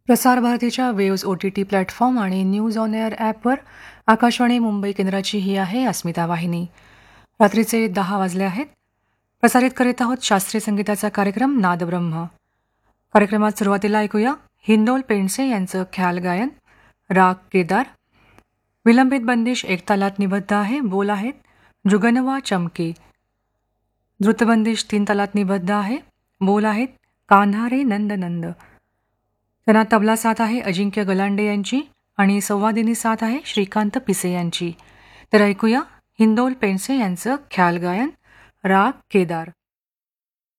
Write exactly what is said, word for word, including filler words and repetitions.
प्रसार भारतीच्या waves O T T platform आणि न्यूज ऑन एअर ॲपवर आकाशवाणी मुंबई केंद्राची ही आहे अस्मिता वाहिनी. रात्रीचे दहा वाजले आहेत. प्रसारित करीत आहोत शास्त्रीय संगीताचा कार्यक्रम नादब्रह्म. कार्यक्रमात सुरुवातीला ऐकूया हिंदोल पेंडसे यांचं ख्याल गायन, राग केदार. विलंबित बंदिश एक तालात निबद्ध आहे. बोल आहेत जुगनवा चमकी. द्रुतबंदिश तीन तालात निबद्ध आहे. बोल आहेत कान्हा रे नंद नंद. त्यांना तबला साथ आहे अजिंक्य गलांडे यांची आणि संवादिनी साथ आहे श्रीकांत पिसे यांची. तर ऐकूया हिंदोल पेंडसे यांचं ख्याल गायन, राग केदार.